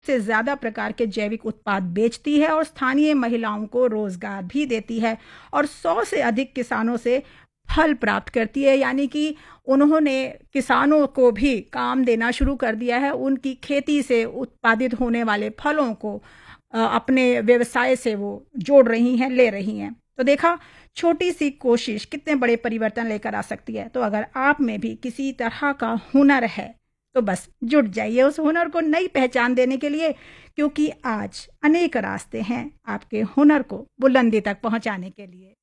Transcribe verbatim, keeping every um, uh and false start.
से ज़्यादा प्रकार के जैविक उत्पाद बेचती है और स्थानीय महिलाओं को रोजगार भी देती है और सौ से अधिक किसानों से फल प्राप्त करती है। यानी कि उन्होंने किसानों को भी काम देना शुरू कर दिया है, उनकी खेती से उत्पादित होने वाले फलों को अ, अपने व्यवसाय से वो जोड़ रही हैं, ले रही हैं। तो देखा, छोटी सी कोशिश कितने बड़े परिवर्तन लेकर आ सकती है। तो अगर आप में भी किसी तरह का हुनर है तो बस जुट जाइए उस हुनर को नई पहचान देने के लिए, क्योंकि आज अनेक रास्ते हैं आपके हुनर को बुलंदी तक पहुंचाने के लिए।